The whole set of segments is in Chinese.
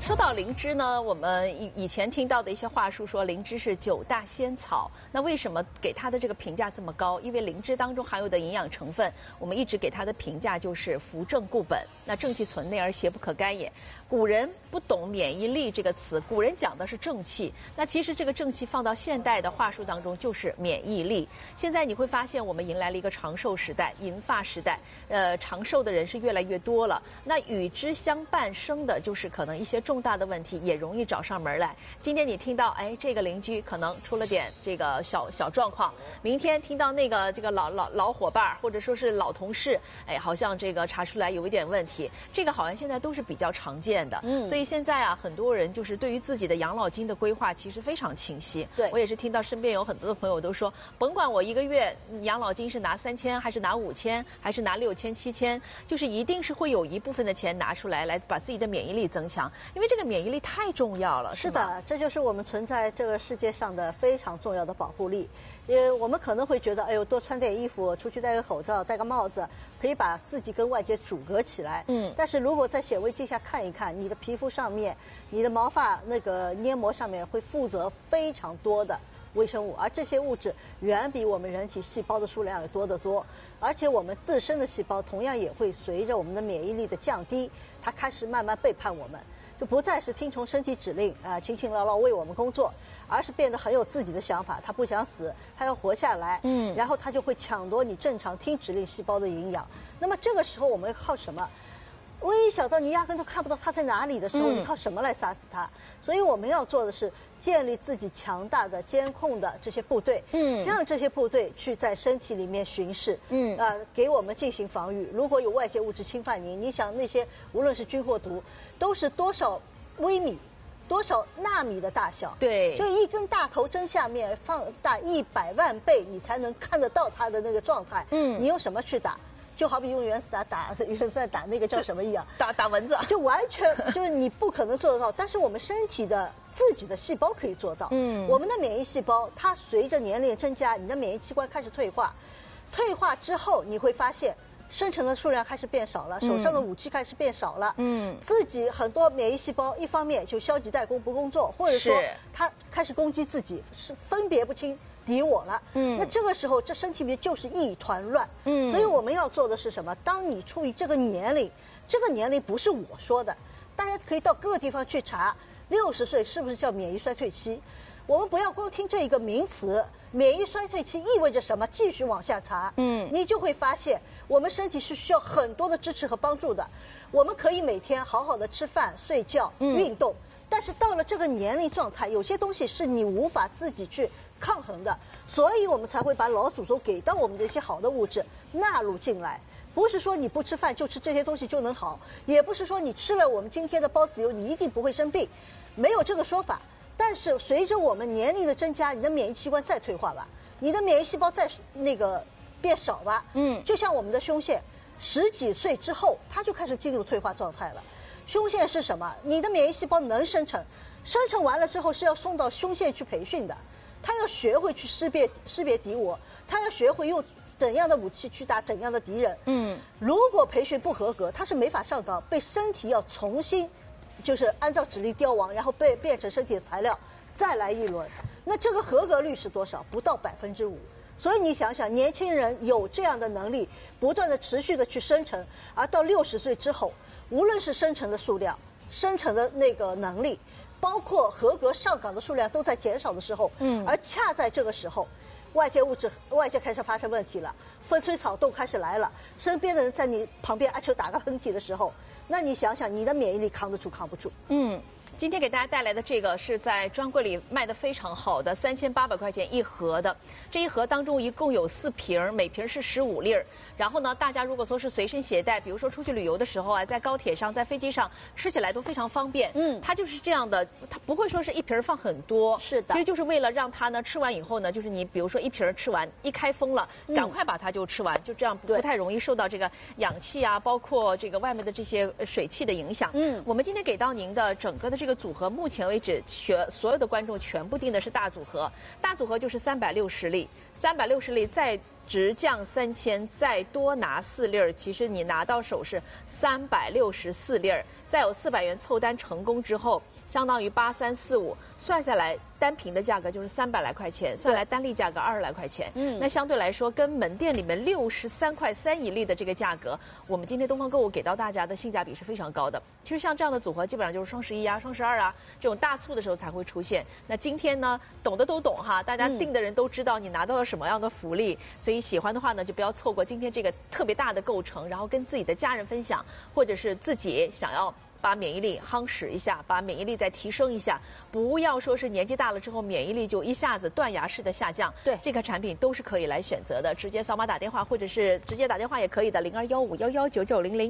说到灵芝呢，我们以前听到的一些话术说灵芝是9大仙草，那为什么给它的这个评价这么高？因为灵芝当中含有的营养成分，我们一直给它的评价就是扶正固本，那正气存内而邪不可干也。古人不懂免疫力这个词，古人讲的是正气，那其实这个正气放到现代的话术当中就是免疫力。现在你会发现，我们迎来了一个长寿时代、银发时代，长寿的人是越来越多了。那与之相伴生的就是可能一些重大的问题也容易找上门来。今天你听到，哎，这个邻居可能出了点这个小状况，明天听到那个这个老伙伴或者说是老同事，哎，好像这个查出来有一点问题，这个好像现在都是比较常见的。所以现在啊，很多人就是对于自己的养老金的规划其实非常清晰。 对， 我也是听到身边有很多的朋友都说，甭管我一个月养老金是拿3000，还是拿5000，还是拿6000、7000，就是一定是会有一部分的钱拿出来把自己的免疫力增强，因为这个免疫力太重要了。 是的，这就是我们存在这个世界上的非常重要的保护力。因为我们可能会觉得，哎呦，多穿点衣服，出去戴个口罩，戴个帽子，可以把自己跟外界阻隔起来。但是如果在显微镜下看一看，你的皮肤上面、你的毛发那个黏膜上面会附着非常多的微生物，而这些物质远比我们人体细胞的数量要多得多。而且我们自身的细胞同样也会随着我们的免疫力的降低，它开始慢慢背叛我们，就不再是听从身体指令勤勤劳劳为我们工作，而是变得很有自己的想法，他不想死，他要活下来。然后他就会抢夺你正常听指令细胞的营养。那么这个时候我们靠什么？微小到你压根都看不到它在哪里的时候，你靠什么来杀死它？所以我们要做的是建立自己强大的监控的这些部队，让这些部队去在身体里面巡视，给我们进行防御。如果有外界物质侵犯您，你想那些无论是菌或毒，都是多少微米、多少纳米的大小， 对， 就一根大头针下面放大100万倍，你才能看得到它的那个状态。你用什么去打？就好比用原子弹打那个叫什么一样， 打蚊子， 就完全就是你不可能做得到。但是我们身体的自己的细胞可以做到。我们的免疫细胞，它随着年龄增加，你的免疫器官开始退化，退化之后你会发现生成的数量开始变少了，手上的武器开始变少了。自己很多免疫细胞一方面就消极怠工不工作，或者说它开始攻击自己，是分别不清敌我了。那这个时候这身体里面就是一团乱。所以我们要做的是什么？当你处于这个年龄，这个年龄不是我说的，大家可以到各个地方去查，60岁是不是叫免疫衰退期？我们不要光听这一个名词，免疫衰退期意味着什么？继续往下查，你就会发现我们身体是需要很多的支持和帮助的。我们可以每天好好的吃饭、睡觉、运动，但是到了这个年龄状态，有些东西是你无法自己去抗衡的，所以我们才会把老祖宗给到我们的一些好的物质纳入进来。不是说你不吃饭就吃这些东西就能好，也不是说你吃了我们今天的孢子油你一定不会生病，没有这个说法。但是随着我们年龄的增加，你的免疫器官再退化吧，你的免疫细胞再变少吧。就像我们的胸腺，10几岁之后它就开始进入退化状态了。胸腺是什么？你的免疫细胞能生成，生成完了之后是要送到胸腺去培训的，它要学会去识别敌我，它要学会用怎样的武器去打怎样的敌人。如果培训不合格，它是没法上岗，被身体要重新就是按照指令凋亡，然后变成身体的材料，再来一轮。那这个合格率是多少？不到5%。所以你想想，年轻人有这样的能力，不断的持续的去生成，而到60岁之后，无论是生成的数量、生成的那个能力，包括合格上岗的数量都在减少的时候，而恰在这个时候，外界开始发生问题了，风吹草动开始来了，身边的人在你旁边就打个喷嚏的时候，那你想想，你的免疫力扛得住扛不住？ 今天给大家带来的这个是在专柜里卖的非常好的，3800块钱一盒的。这一盒当中一共有4瓶，每瓶是15粒儿。然后呢，大家如果说是随身携带，比如说出去旅游的时候啊，在高铁上、在飞机上吃起来都非常方便。它就是这样的，它不会说是一瓶放很多。 是的， 其实就是为了让它呢吃完以后呢，就是你比如说一瓶吃完，一开封了，赶快把它就吃完，就这样不太容易受到这个氧气啊，包括这个外面的这些水汽的影响。我们今天给到您的整个的这个组合，目前为止所有的观众全部定的是大组合，大组合就是360粒，360粒再直降3000，再多拿4粒儿，其实你拿到手是364粒儿。 再有400元凑单成功之后，相当于8345，算下来单瓶的价格就是300来块钱，算来单粒价格20来块钱。那相对来说，跟门店里面63块3一粒的这个价格，我们今天东方购物给到大家的性价比是非常高的。其实像这样的组合，基本上就是双11啊、双12啊这种大促的时候才会出现。那今天呢，懂的都懂哈，大家订的人都知道你拿到了什么样的福利，所以喜欢的话呢，就不要错过今天这个特别大的购程，然后跟自己的家人分享，或者是自己想要把免疫力夯实一下，把免疫力再提升一下，不要说是年纪大了之后免疫力就一下子断崖式的下降。 对， 这个产品都是可以来选择的，直接扫码打电话，或者是直接打电话也可以的，0215119900。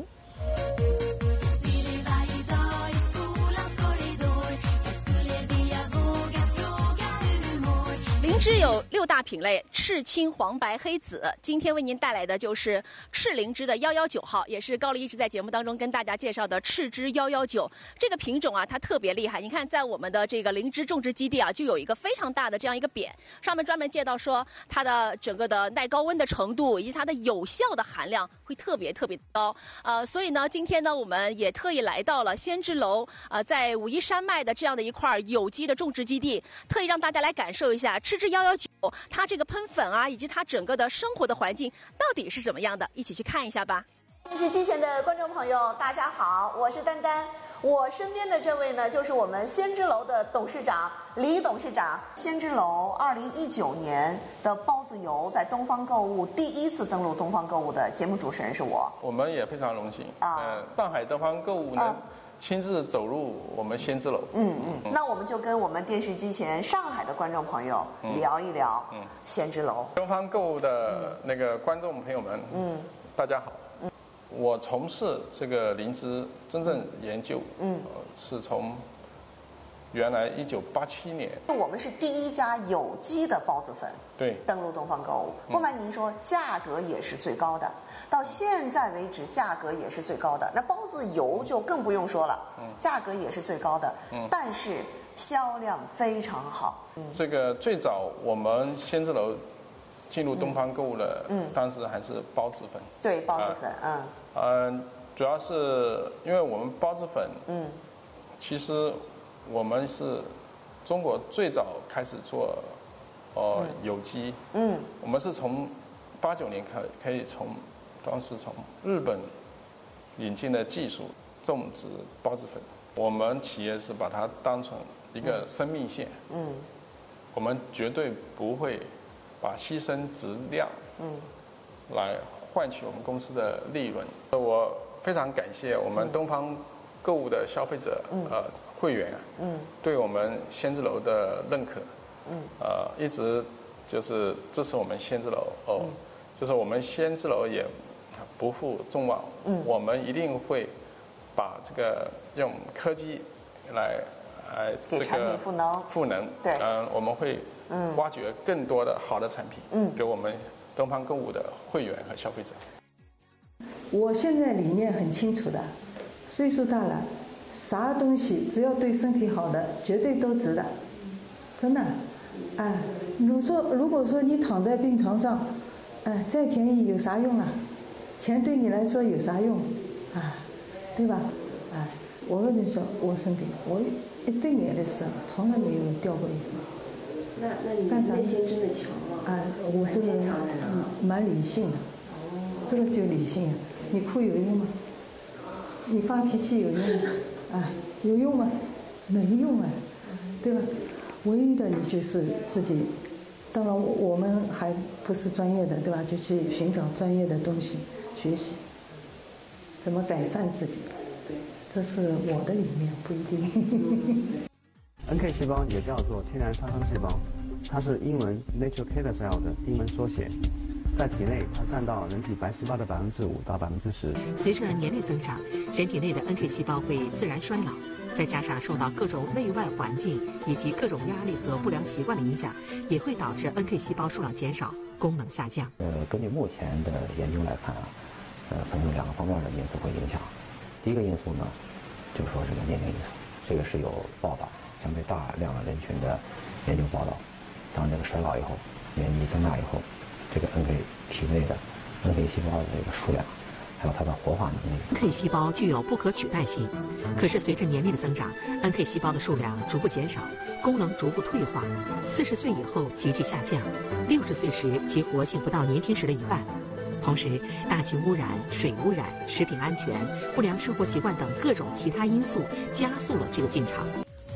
灵芝有6大品类，赤、青、黄、白、黑、紫。今天为您带来的就是赤灵芝的119号，也是高丽一直在节目当中跟大家介绍的赤芝119。这个品种啊，它特别厉害。你看，在我们的这个灵芝种植基地啊，就有一个非常大的这样一个匾，上面专门介绍说它的整个的耐高温的程度以及它的有效的含量会特别高。所以呢，今天呢，我们也特意来到了先知楼，在武夷山脉的这样的一块有机的种植基地，特意让大家来感受一下赤芝119，它这个喷粉啊，以及它整个的生活的环境到底是怎么样的，一起去看一下吧。 电视机前的观众朋友，大家好，我是丹丹。我身边的这位呢，就是我们先知楼的董事长李董事长。先知楼2019年的包子油在东方购物第一次登陆东方购物的节目主持人是我。 我们也非常荣幸上海东方购物呢。亲自走入我们先知楼。 那我们就跟我们电视机前上海的观众朋友聊一聊先知楼。 东方购物的那个观众朋友们，大家好。我从事这个灵芝真正研究，是从原来1987年， 我们是第一家有机的孢子粉， 对， 登陆东方购物。不瞒您说，价格也是最高的，到现在为止价格也是最高的。那孢子油就更不用说了，价格也是最高的，但是销量非常好。 这个最早我们先知楼进入东方购物的，当时还是孢子粉， 对，孢子粉， 主要是因为我们孢子粉，其实我们是中国最早开始做有机，我们是从89年可以当时从日本引进的技术种植孢子粉，我们企业是把它当成一个生命线，我们绝对不会把牺牲质量，来换取我们公司的利润。我非常感谢我们东方购物的消费者，会员，对我们先知楼的认可，一直就是支持我们先知楼，就是我们先知楼也不负众望，我们一定会把这个用科技来给产品赋能，对， 我们会挖掘更多的好的产品，给我们东方购物的会员和消费者。 我现在理念很清楚的，岁数大了，啥东西只要对身体好的，绝对都值的，真的。如果说你躺在病床上，再便宜有啥用啊？钱对你来说有啥用啊？对吧？我跟你说，我生病，我一对眼的事从来没有掉过一分。 那你内心真的强吗？ 我这个蛮理性的，这个就理性。你哭有用吗？你发脾气有用吗？有用吗？没用啊，对吧？唯一的你就是自己，当然我们还不是专业的，对吧？就去寻找专业的东西学习，怎么改善自己，这是我的理念，不一定。 NK 细胞也叫做天然杀伤细胞，它是英文 Natural Killer Cell 的英文缩写，在体内它占到人体白细胞的5%到10%。 随着年龄增长，人体内的 NK 细胞会自然衰老，再加上受到各种内外环境以及各种压力和不良习惯的影响，也会导致 NK 细胞数量减少，功能下降。 根据目前的研究来看可能有2个方面的因素会影响。第一个因素呢，就是说这个年龄因素，这个是有报道。相对大量人群的研究报道，当这个衰老以后，年纪增大以后，这个 NK 体内的 NK 细胞的这个数量还有它的活化能力。 NK 细胞具有不可取代性，可是随着年龄的增长 ，NK 细胞的数量逐步减少，功能逐步退化，40岁以后急剧下降，60岁时其活性不到年轻时的一半。同时，大气污染、水污染、食品安全、不良生活习惯等各种其他因素加速了这个进程。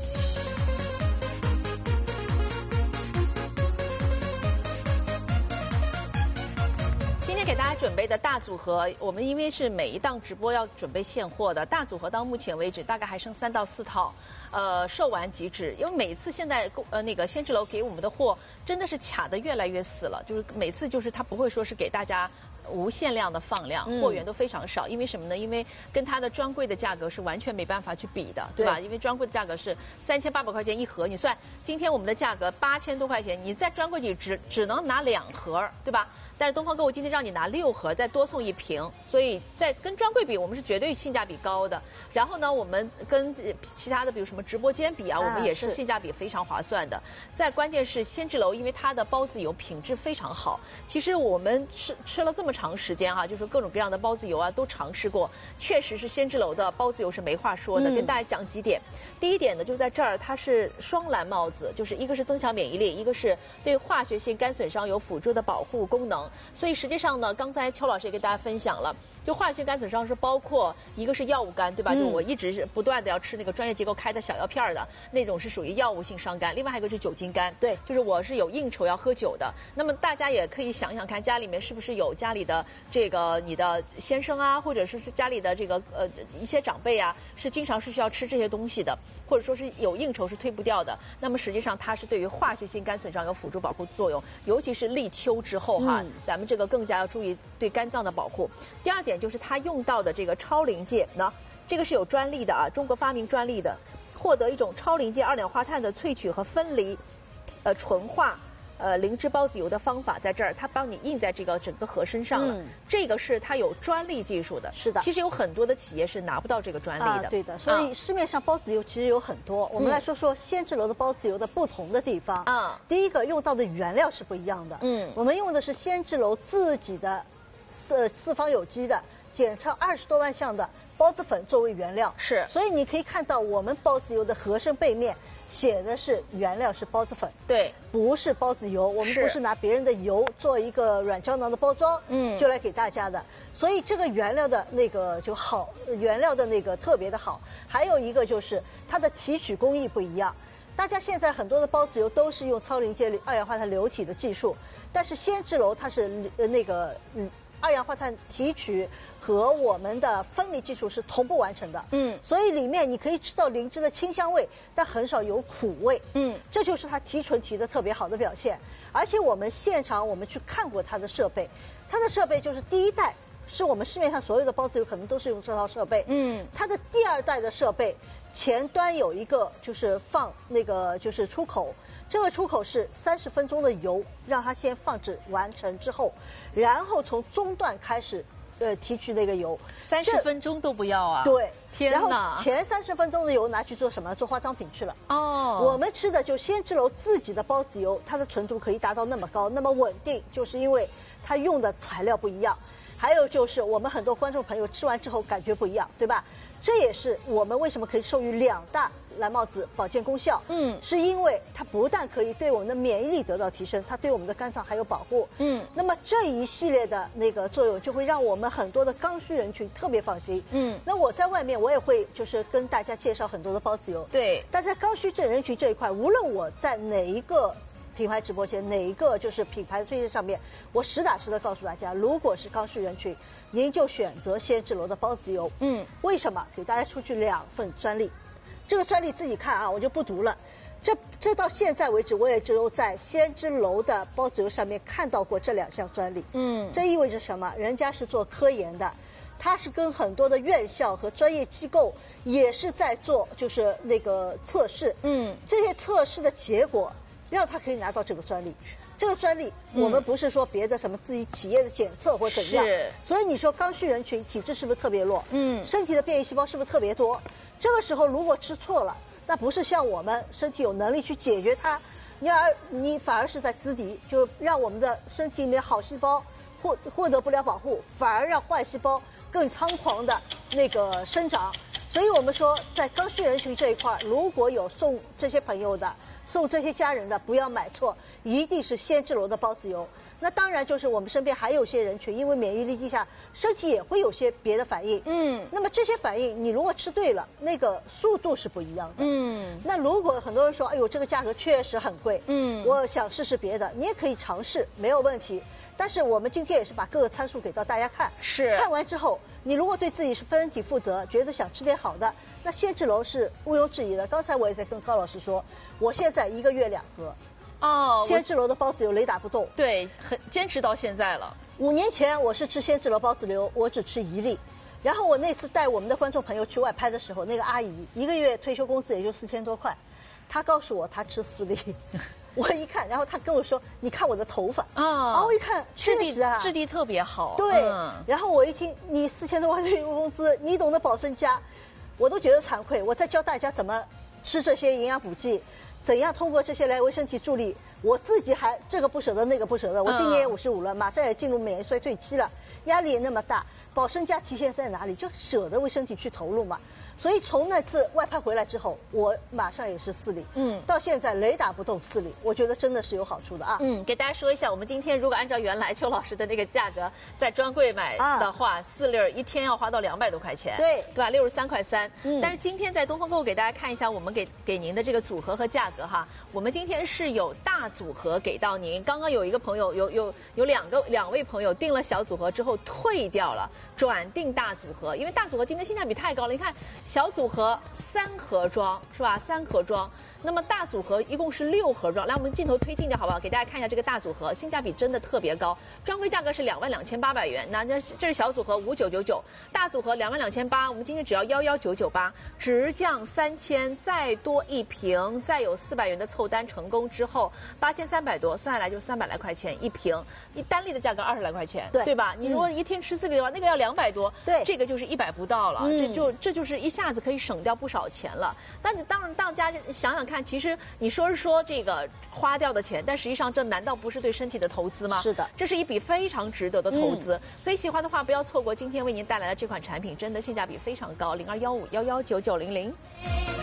给大家准备的大组合，我们因为是每一档直播要准备现货的，大组合到目前为止大概还剩3到4套，售完即止。因为每次现在那个先知楼给我们的货真的是卡得越来越死了，就是每次就是他不会说是给大家无限量的放量，货源都非常少。因为什么呢？因为跟它的专柜的价格是完全没办法去比的，对吧？因为专柜的价格是3800块钱一盒，你算今天我们的价格8000多块钱，你在专柜里只能拿2盒，对吧？但是东方购物今天让你拿6盒，再多送1瓶，所以在跟专柜比，我们是绝对性价比高的。然后呢，我们跟其他的比如什么直播间比啊，我们也是性价比非常划算的。再关键是先知楼，因为它的包子油品质非常好。其实我们吃了这么长时间哈，就是各种各样的包子油啊都尝试过，确实是先知楼的包子油是没话说的。跟大家讲几点，第一点呢就在这儿，它是双蓝帽子，就是一个是增强免疫力，一个是对化学性肝损伤有辅助的保护功能。所以实际上呢，刚才邱老师也跟大家分享了，就化学性肝损伤是包括一个是药物肝，对吧？就我一直是不断的要吃那个专业机构开的小药片的那种，是属于药物性伤肝。另外还有一个是酒精肝，对，就是我是有应酬要喝酒的。那么大家也可以想想看，家里面是不是有家里的这个你的先生啊，或者是家里的这个一些长辈啊，是经常是需要吃这些东西的，或者说是有应酬是推不掉的。那么实际上它是对于化学性肝损伤有辅助保护作用，尤其是立秋之后哈，咱们这个更加要注意对肝脏的保护。第二点就是它用到的这个超临界呢，这个是有专利的啊，中国发明专利的，获得一种超临界2氧化碳的萃取和分离，纯化。灵芝包子油的方法在这儿，它帮你印在这个整个盒身上了。这个是它有专利技术的。是的。其实有很多的企业是拿不到这个专利的。 对的。所以市面上包子油其实有很多。我们来说说先知楼的包子油的不同的地方。第一个用到的原料是不一样的。我们用的是先知楼自己的四方有机的，检测20多万项的包子粉作为原料。是。所以你可以看到我们包子油的盒身背面写的是原料是包子粉，对，不是包子油。我们不是拿别人的油做一个软胶囊的包装，就来给大家的。所以这个原料的那个就好，原料的那个特别的好。还有一个就是它的提取工艺不一样。大家现在很多的包子油都是用超临界2氧化碳流体的技术，但是先知楼它是2氧化碳提取和我们的分离技术是同步完成的。所以里面你可以吃到灵芝的清香味，但很少有苦味。这就是它提纯提的特别好的表现。而且我们现场我们去看过它的设备，它的设备就是第一代是我们市面上所有的包子油可能都是用这套设备。它的第2代的设备前端有一个就是放那个就是出口。这个出口是30分钟的油，让它先放置完成之后，然后从中段开始，提取那个油。 30分钟都不要啊？ 对， 天哪！ 然后前30分钟的油拿去做什么？做化妆品吃了。我们吃的就先知楼自己的包子油，它的纯度可以达到那么高，那么稳定，就是因为它用的材料不一样。还有就是我们很多观众朋友吃完之后感觉不一样，对吧？这也是我们为什么可以授予2大蓝帽子保健功效。是因为它不但可以对我们的免疫力得到提升，它对我们的肝脏还有保护。那么这一系列的那个作用就会让我们很多的刚需人群特别放心。那我在外面我也会就是跟大家介绍很多的包子油。对，但在刚需人群这一块，无论我在哪一个品牌直播间，哪一个就是品牌推荐上面，我实打实的告诉大家，如果是刚需人群，您就选择先知楼的包子油。为什么？给大家出具2份专利，这个专利自己看啊，我就不读了。这到现在为止，我也只有在先知楼的包子油上面看到过这2项专利。这意味着什么？人家是做科研的，他是跟很多的院校和专业机构也是在做就是那个测试。这些测试的结果让他可以拿到这个专利。这个专利，我们不是说别的什么自己企业的检测或怎样，所以你说刚需人群体质是不是特别弱？身体的变异细胞是不是特别多？这个时候如果吃错了，那不是像我们身体有能力去解决它，你反而是在资敌，就让我们的身体里面好细胞获得不了保护，反而让坏细胞更猖狂的那个生长。所以我们说，在刚需人群这一块，如果有送这些朋友的、送这些家人的，不要买错，一定是仙芝楼的孢子油。那当然就是我们身边还有些人群，因为免疫力低下，身体也会有些别的反应。那么这些反应，你如果吃对了，那个速度是不一样的。那如果很多人说，哎呦，这个价格确实很贵，我想试试别的，你也可以尝试，没有问题。但是我们今天也是把各个参数给到大家看，看完之后，你如果对自己是身体负责，觉得想吃点好的，那仙芝楼是毋庸置疑的。刚才我也在跟高老师说，我现在1个月2盒。仙芝楼的孢子油雷打不动， 对，很坚持到现在了。 5年前我是吃仙芝楼孢子油，我只吃1粒。然后我那次带我们的观众朋友去外拍的时候，那个阿姨1个月退休工资也就4000多块，她告诉我她吃4粒。我一看，然后她跟我说：“你看我的头发啊！”我一看，确实啊， 质地特别好。 对，然后我一听你4000多块退休工资，你懂得保身家，我都觉得惭愧。我在教大家怎么吃这些营养补剂。怎样通过这些来为身体助力？我自己还这个不舍得那个不舍得。我今年也55了，马上也进入免疫衰退期了，压力也那么大，保身家体现在哪里？就舍得为身体去投入嘛。所以从那次外拍回来之后，我马上也是4粒，到现在雷打不动4粒，我觉得真的是有好处的啊。 给大家说一下，我们今天如果按照原来邱老师的那个价格，在专柜买的话，4粒1天要花到200多块钱， 对吧？63.3块。但是今天在东方购物给大家看一下我们给您的这个组合和价格哈。我们今天是有大组合给到您，刚刚有一个朋友有两位朋友订了小组合之后退掉了，转订大组合，因为大组合今天性价比太高了，你看。小组合3盒装是吧？3盒装，那么大组合一共是6盒装。来，我们镜头推进点好不好？给大家看一下这个大组合，性价比真的特别高。专柜价格是22,800元，那这是小组合5999，大组合22,800，我们今天只要11998，直降3000，再多1瓶，再有400元的凑单成功之后，8300多，算下来就300来块钱1瓶，一单粒的价格20来块钱，对吧？你如果一天吃4粒的话，那个要200多，对，这个就是100不到了，这就是一下子可以省掉不少钱了。但你当然大家想想看，其实你说这个花掉的钱，但实际上这难道不是对身体的投资吗？ 是的， 这是一笔非常值得的投资。所以喜欢的话不要错过今天为您带来的这款产品，真的性价比非常高，0215119900。